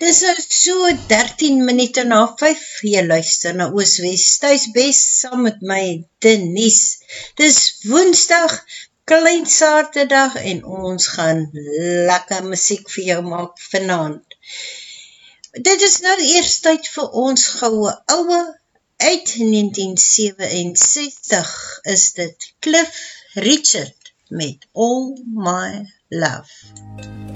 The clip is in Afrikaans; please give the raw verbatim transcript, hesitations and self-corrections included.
Dis nou so dertien minute na vyf, jy luister na Ooswes Tuisbes saam met my Denise. Dis Woensdag, klein Saterdag en ons gaan lekker musiek vir jou maak vanaand. Dit is nou eers tyd vir ons goue oue. Uit negentien sewenses-tig is dit Cliff Richard met All My Love.